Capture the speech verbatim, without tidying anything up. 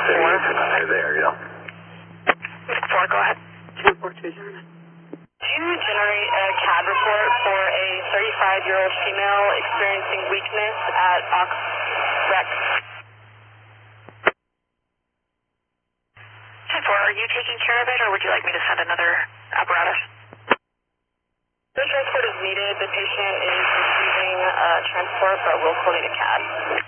Four. They're there, yeah. Four, go ahead. two four two zero nine. Do you generate a C A D report for a thirty-five-year-old female experiencing weakness at Ox Rec? ten four, are you taking care of it, or would you like me to send another apparatus? No transport is needed. The patient is receiving uh, transport, but will still need a C A D.